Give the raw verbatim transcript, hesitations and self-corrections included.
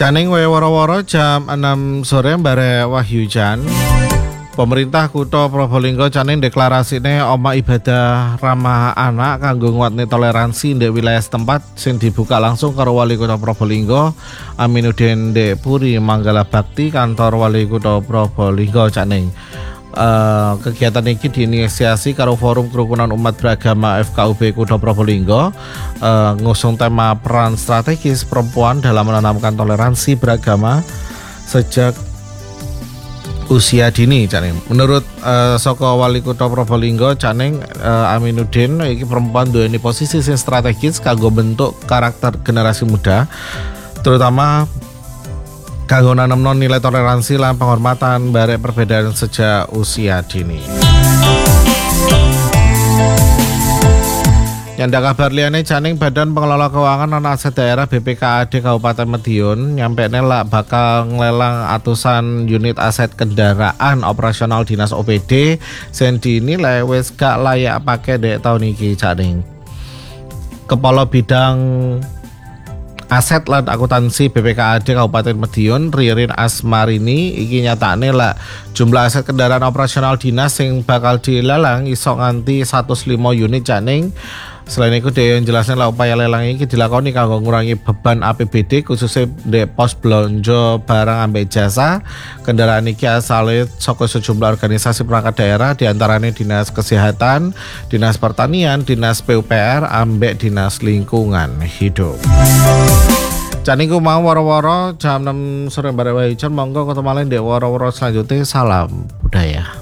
Caning wae woro-woro jam enam sore bare wahyujan. Pemerintah Kutha Probolinggo caning deklarasine omah ibadah ramah anak kanggo nguatne toleransi ndek wilayah setempat sing dibuka langsung karo Wali Kutha Probolinggo Aminuddin Ndek Puri Manggala Bakti kantor Wali Kutha Probolinggo caning. Uh, kegiatan ini diinisiasi karo Forum Kerukunan Umat Beragama F K U B Kutha Probolinggo uh, ngusung tema peran strategis perempuan dalam menanamkan toleransi beragama sejak usia dini caning. Menurut uh, Soko Wali Kutha Probolinggo caning uh, Aminuddin iki perempuan duweni posisi sing strategis kanggo bentuk karakter generasi muda terutama kanggo nanemno nilai toleransi lan penghormatan barek perbedaan sejak usia dini. Nyanda kabar liyane caning Badan Pengelola Keuangan lan Aset Daerah B P K A D Kabupaten Madiun nyampekne lak bakal nglelang atusan unit aset kendaraan operasional dinas O P D sing dinilai wis gak layak pakai dek tahun iki caning. Kepala Bidang Aset lan Akuntansi B P K A D Kabupaten Madiun Ririn Asmarini iki nyatakne lah jumlah aset kendaraan operasional dinas sing bakal dilelang iso nganti seratus lima unit caning. Selain itu dia yang jelasnya lah upaya lelang ini dilakoni kanggo ngurangi beban A P B D khususnya di pos belanja barang ambek jasa. Kendaraan ini asalnya saka sejumlah organisasi perangkat daerah diantaranya Dinas Kesehatan, Dinas Pertanian, Dinas P U P R, ambek Dinas Lingkungan Hidup. Caniku mau woro-woro jam enam sore bare wae monggo ketemu malih ndek woro-woro selanjutnya. Salam budaya.